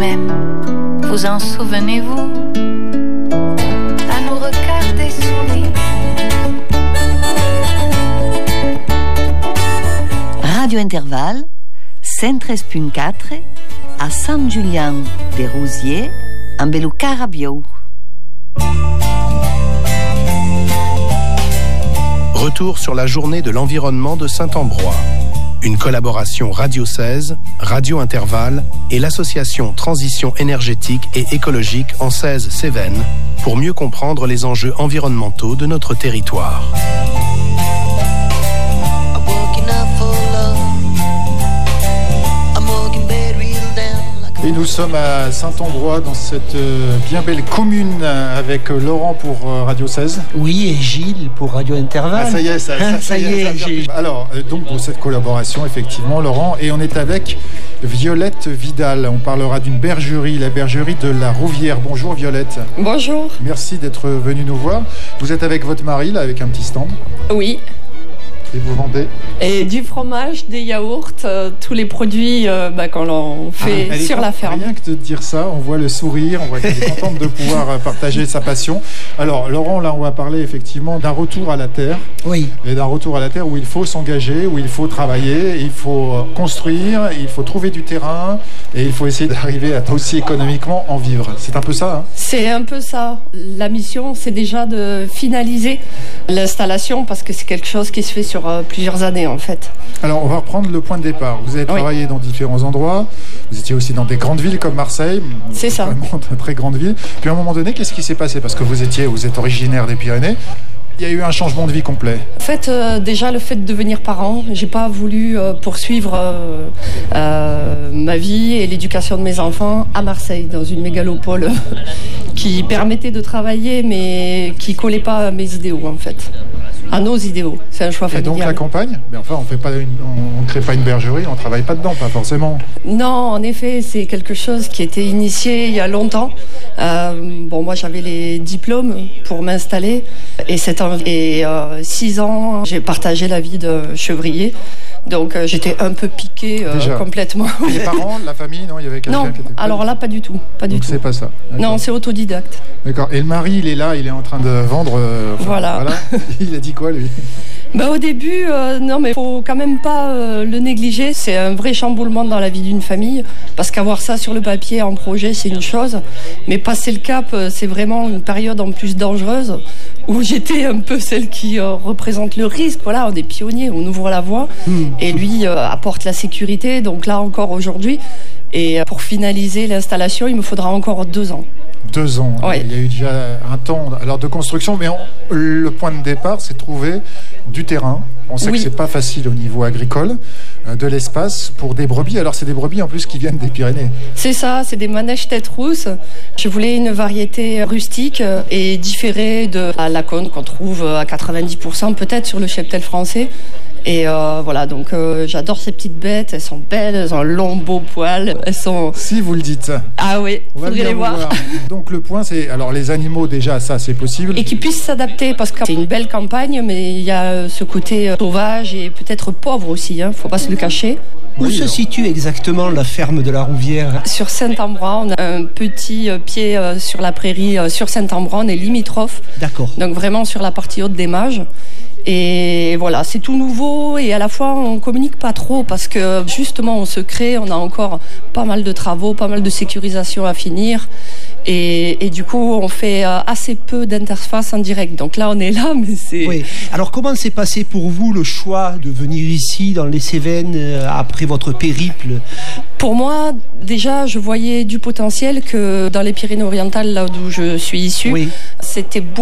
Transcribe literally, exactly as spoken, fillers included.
même, vous en souvenez-vous? À nous regarder sourire. Radio Intervalle, cent treize virgule quatre, à Sant-Julian-de-Rosiers, en Bellucara-Biou. Retour sur la journée de l'environnement de Saint-Ambrois. Une collaboration Radio seize, Radio Intervalle et l'association Transition énergétique et écologique en seize-Cévennes pour mieux comprendre les enjeux environnementaux de notre territoire. Et nous sommes à Saint-Ambrois, dans cette euh, bien belle commune, euh, avec euh, Laurent pour euh, Radio seize. Oui, et Gilles pour Radio Intervalle. Ah, ça y est, ça, ça, ça, ça y est. est J'ai... Alors, euh, donc pour cette collaboration, effectivement, Laurent, et on est avec Violette Vidal. On parlera d'une bergerie, la bergerie de la Rouvière. Bonjour Violette. Bonjour. Merci d'être venue nous voir. Vous êtes avec votre mari, là, avec un petit stand. Oui. Et vous vendez? Et du fromage, des yaourts, euh, tous les produits euh, bah, qu'on l'on fait ah, sur la ferme. Rien que de dire ça, on voit le sourire, on voit qu'elle est contente de pouvoir partager sa passion. Alors Laurent, là on va parler effectivement d'un retour à la terre. Oui. Et d'un retour à la terre où il faut s'engager, où il faut travailler, il faut construire, il faut trouver du terrain et il faut essayer d'arriver à aussi économiquement en vivre. C'est un peu ça, hein? C'est un peu ça. La mission, c'est déjà de finaliser l'installation parce que c'est quelque chose qui se fait sur euh, plusieurs années en fait. Alors on va reprendre le point de départ. Vous avez travaillé oui. dans différents endroits. Vous étiez aussi dans des grandes villes comme Marseille. C'est ça. Vraiment de très grandes villes. Puis à un moment donné, qu'est-ce qui s'est passé? Parce que vous étiez, vous êtes originaire des Pyrénées. Il y a eu un changement de vie complet. En fait, euh, déjà le fait de devenir parent, j'ai pas voulu euh, poursuivre euh, euh, ma vie et l'éducation de mes enfants à Marseille, dans une mégalopole qui permettait de travailler, mais qui collait pas à mes idéaux en fait. À nos idéaux, c'est un choix familial. Et donc la campagne, mais enfin on fait pas une, on ne crée pas une bergerie, on travaille pas dedans, pas forcément. Non, en effet, c'est quelque chose qui a été initié il y a longtemps. Euh, bon, moi j'avais les diplômes pour m'installer et sept ans et euh, six ans, j'ai partagé la vie de chevrier. Donc euh, j'étais un peu piquée euh, complètement. Les parents, la famille, non, il y avait quelqu'un non, qui était. Non, alors là pas du tout, pas du Donc tout. c'est pas ça. D'accord. Non, c'est autodidacte. D'accord. Et le mari, il est là, il est en train de vendre. Euh, enfin, voilà. voilà. Il a dit quoi lui? Bah, au début, euh, non, mais faut quand même pas euh, le négliger. C'est un vrai chamboulement dans la vie d'une famille, parce qu'avoir ça sur le papier en projet, c'est une chose, mais passer le cap, c'est vraiment une période en plus dangereuse où j'étais un peu celle qui euh, représente le risque. Voilà, on est pionniers, on ouvre la voie, mmh. et lui euh, apporte la sécurité. Donc là encore aujourd'hui, et pour finaliser l'installation, il me faudra encore deux ans. Deux ans. Ouais. Il y a eu déjà un temps alors, de construction, mais on, le point de départ, c'est de trouver du terrain. On sait oui. que c'est pas facile au niveau agricole, euh, de l'espace pour des brebis. Alors c'est des brebis en plus qui viennent des Pyrénées. C'est ça, c'est des manèges tête rousse. Je voulais une variété rustique et différée de la lacone qu'on trouve à quatre-vingt-dix pour cent peut-être sur le cheptel français. Et euh, voilà, donc euh, j'adore ces petites bêtes, elles sont belles, elles ont un long beau poil, elles sont... Si vous le dites. Ah oui, il faudrait les voir. voir. Donc le point c'est, alors les animaux déjà, ça c'est possible. Et qu'ils puissent s'adapter, parce que c'est une belle campagne, mais il y a ce côté euh, sauvage et peut-être pauvre aussi, hein, faut pas se le cacher. Où oui, se alors. situe exactement la ferme de la Rouvière? Sur Saint-Ambrois, on a un petit euh, pied euh, sur la prairie, euh, sur Saint-Ambrois, on est limitrophe. D'accord. Donc vraiment sur la partie haute des Mages. Et voilà, c'est tout nouveau et à la fois on communique pas trop parce que justement on se crée, on a encore pas mal de travaux, pas mal de sécurisation à finir et, et du coup on fait assez peu d'interface en direct. Donc là on est là, mais c'est... Oui. Alors comment s'est passé pour vous le choix de venir ici dans les Cévennes après votre périple? Pour moi, déjà, je voyais du potentiel que dans les Pyrénées-Orientales, là d'où je suis issue, oui. c'était beaucoup